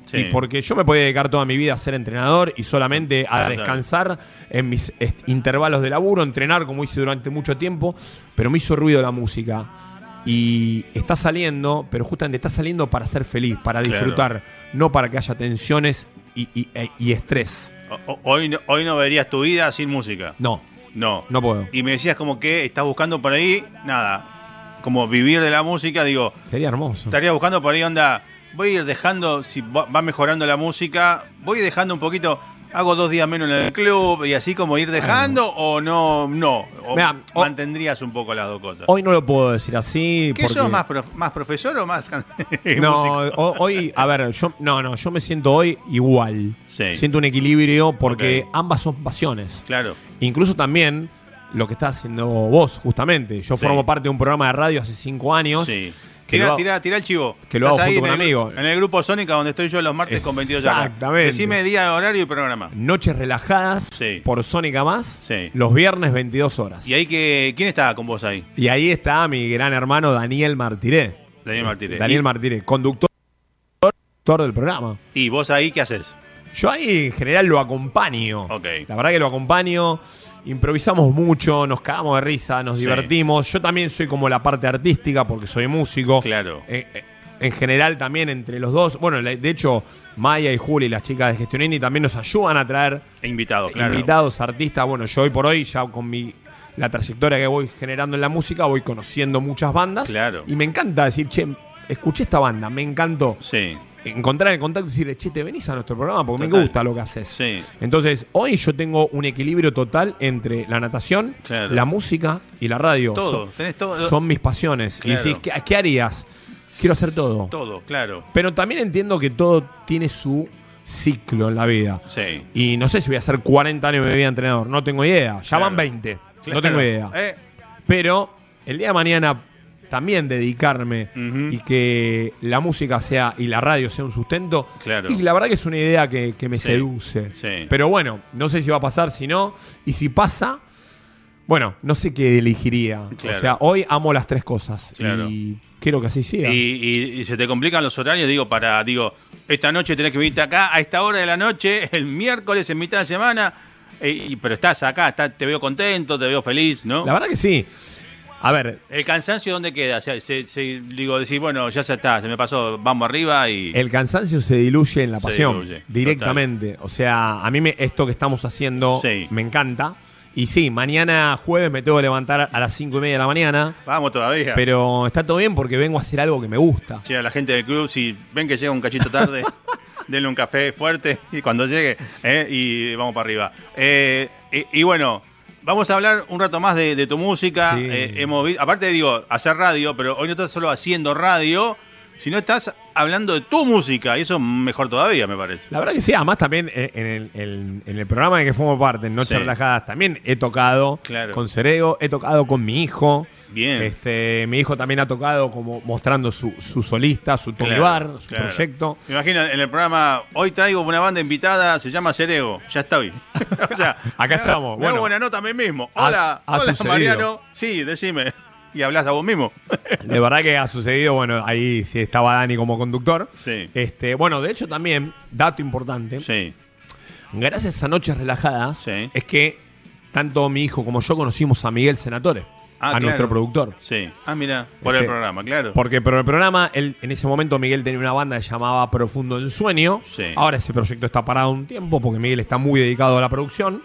Sí. Y porque yo me podía dedicar toda mi vida a ser entrenador y solamente a descansar en mis intervalos de laburo, entrenar como hice durante mucho tiempo, pero me hizo ruido la música. Y está saliendo, pero justamente está saliendo para ser feliz, para disfrutar, no para que haya tensiones y estrés. Hoy no verías tu vida sin música. No puedo. Y me decías como que estás buscando por ahí, nada, como vivir de la música, digo. Sería hermoso. Estaría buscando por ahí, onda, voy a ir dejando, si va mejorando la música, voy dejando un poquito, hago 2 días menos en el club y así como ir dejando o no. O Mirá, mantendrías un poco las dos cosas. Hoy no lo puedo decir así. ¿Qué porque... sos más profesor o más No, hoy, a ver, yo me siento hoy igual. Sí. Siento un equilibrio porque ambas son pasiones. Claro. Incluso también lo que estás haciendo vos, justamente. Yo formo parte de un programa de radio hace 5 años. Sí. Tirá el chivo. Que lo hago Estás junto con ahí un amigo. En el grupo Sónica, donde estoy yo los martes con 22 horas. Exactamente. Decime día, horario y programa. Noches relajadas por Sónica Más. Sí. Los viernes 22 horas. ¿Y ahí quién está con vos ahí? Y ahí está mi gran hermano Daniel Martiré. Daniel Martiré, conductor del programa. ¿Y vos ahí qué haces? Yo ahí en general lo acompaño. Okay. La verdad que lo acompaño. Improvisamos mucho, nos cagamos de risa, nos divertimos. Yo también soy como la parte artística porque soy músico. Claro. En general también entre los dos. Bueno, de hecho, Maya y Juli, las chicas de Gestión Indie, también nos ayudan a traer invitados, artistas. Bueno, yo hoy por hoy, ya con la trayectoria que voy generando en la música, voy conociendo muchas bandas. Claro. Y me encanta decir, che, escuché esta banda, me encantó. Sí. Encontrar el contacto y decirle, che, te venís a nuestro programa porque me gusta lo que haces. Sí. Entonces, hoy yo tengo un equilibrio total entre la natación, la música y la radio. Todo, tenés todo. Son mis pasiones. Claro. Y decís, ¿qué harías? Quiero hacer todo. Todo, claro. Pero también entiendo que todo tiene su ciclo en la vida. Sí. Y no sé si voy a hacer 40 años de mi vida entrenador. No tengo idea. Ya van 20. Claro. No tengo idea. Pero el día de mañana también dedicarme y que la música sea y la radio sea un sustento. Claro. Y la verdad que es una idea que me seduce. Sí. Pero bueno, no sé si va a pasar, si no. Y si pasa, bueno, no sé qué elegiría. Claro. O sea, hoy amo las 3 cosas. Claro. Y quiero que así siga. Y se te complican los horarios, digo, esta noche tenés que venirte acá a esta hora de la noche, el miércoles en mitad de semana, pero estás acá, te veo contento, te veo feliz, ¿no? La verdad que sí. A ver. ¿El cansancio dónde queda? O sea, digo, decir, bueno, ya está, se me pasó, vamos arriba y... El cansancio se diluye en la pasión. Diluye, directamente. Total. O sea, a mí esto que estamos haciendo me encanta. Y sí, mañana jueves me tengo que levantar a las 5:30 de la mañana. Vamos todavía. Pero está todo bien porque vengo a hacer algo que me gusta. Sí, a la gente del club, si ven que llega un cachito tarde, denle un café fuerte y cuando llegue, y vamos para arriba. Y bueno, vamos a hablar un rato más de tu música. Sí. Aparte digo, hacer radio, pero hoy no estás solo haciendo radio, sino estás hablando de tu música, y eso mejor todavía, me parece. La verdad que sí, además también en el programa en que formo parte, en Noches Relajadas, también he tocado con Cerego, he tocado con mi hijo. Bien. Mi hijo también ha tocado como mostrando su solista, su Tony Bar, su proyecto. Me imagino en el programa, hoy traigo una banda invitada, se llama Cerego, ya estoy. O sea, acá estamos. Bueno, buena nota a mí mismo. Hola, hola Mariano. Sí, decime. Y hablas a vos mismo. De verdad que ha sucedido, bueno, ahí sí estaba Dani como conductor. Sí. Bueno, de hecho también, dato importante. Sí. Gracias a Noches Relajadas, es que tanto mi hijo como yo conocimos a Miguel Senatore, nuestro productor. Sí. Mira, por el programa, claro. Porque por el programa, en ese momento Miguel tenía una banda que se llamaba Profundo Ensueño. Sí. Ahora ese proyecto está parado un tiempo porque Miguel está muy dedicado a la producción.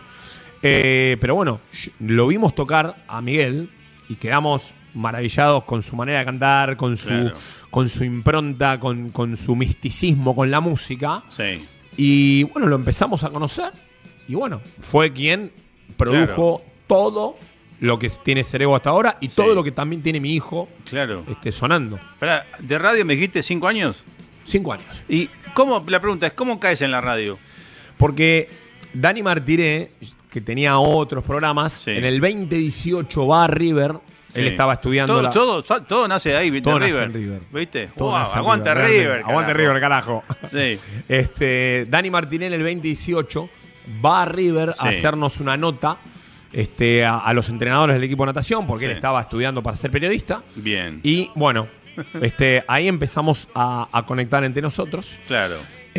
Pero bueno, lo vimos tocar a Miguel y quedamos maravillados con su manera de cantar, con su impronta, con su misticismo, con la música. Sí. Y bueno, lo empezamos a conocer. Y bueno, fue quien produjo todo lo que tiene Cerego hasta ahora y todo lo que también tiene mi hijo sonando. Espera, ¿de radio me dijiste 5 años? 5 años. Y la pregunta es, ¿cómo caes en la radio? Porque Dani Martiré, que tenía otros programas, en el 2018 va a River. Él estaba estudiando todo nace ahí, ¿viste? Todo nace en River. ¿Viste? Aguante River. Aguante River, carajo. Sí. Dani Martiré en el 2018 va a River a hacernos una nota a los entrenadores del equipo de natación, porque él estaba estudiando para ser periodista. Bien. Y bueno, ahí empezamos a conectar entre nosotros. Claro.